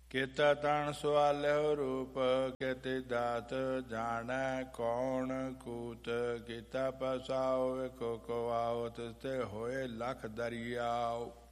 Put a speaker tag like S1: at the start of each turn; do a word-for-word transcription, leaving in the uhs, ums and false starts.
S1: ਕੀਤਾ ਤਣ ਸਵਾਲਿਓ ਰੂਪ, ਕਿਤੇ ਦਾਤ ਜਾਣੈ ਕੌਣ ਕੂਤ। ਕੀਤਾ ਪਸਾਓ ਵੇਖੋ ਕੋ ਆਓ, ਤਿਸ ਤੇ ਹੋਏ ਲਖ ਦਰਿਆਓ।